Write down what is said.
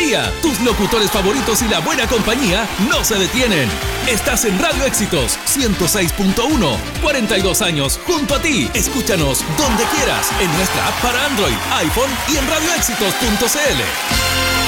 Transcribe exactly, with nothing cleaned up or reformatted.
día. Tus locutores favoritos y la buena compañía no se detienen. Estás en Radio Éxitos ciento seis punto uno. cuarenta y dos años junto a ti. Escúchanos donde quieras en nuestra app para Android, iPhone y en radio éxitos punto c l.